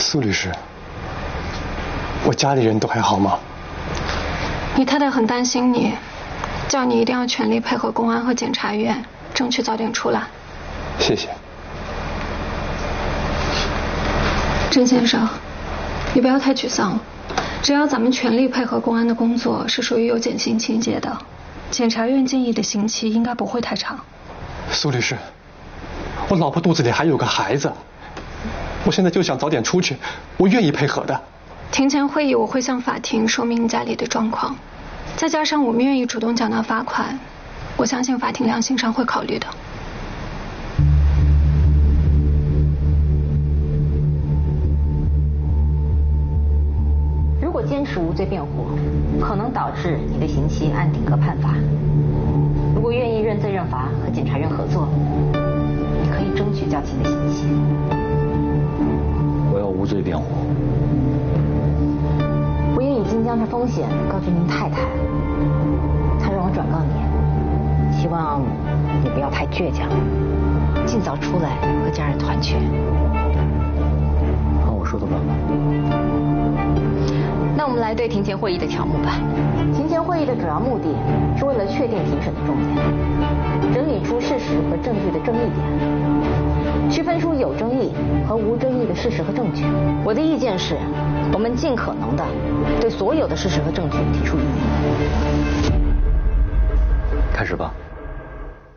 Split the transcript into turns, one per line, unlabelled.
苏律师，我家里人都还好吗？
你太太很担心你，叫你一定要全力配合公安和检察院，争取早点出来。
谢谢。
郑先生，你不要太沮丧，只要咱们全力配合公安的工作，是属于有减刑情节的，检察院建议的刑期应该不会太长。
苏律师，我老婆肚子里还有个孩子，我现在就想早点出去，我愿意配合的。
庭前会议我会向法庭说明你家里的状况，再加上我们愿意主动缴纳罚款，我相信法庭量刑上会考虑的。
如果坚持无罪辩护，可能导致你的刑期按顶格判罚。如果愿意认罪认罚和检察院合作，你可以争取较轻的刑期。
我要无罪辩护。
我也已经将这风险告知您太太，她让我转告你，希望你不要太倔强，尽早出来和家人团聚。
按我说的办吧。
那我们来对庭前会议的条目吧。庭前会议的主要目的是为了确定庭审的重点，整理出事实和证据的争议点，区分出有争议和无争议的事实和证据。我的意见是，我们尽可能的对所有的事实和证据提出异议。
开始吧。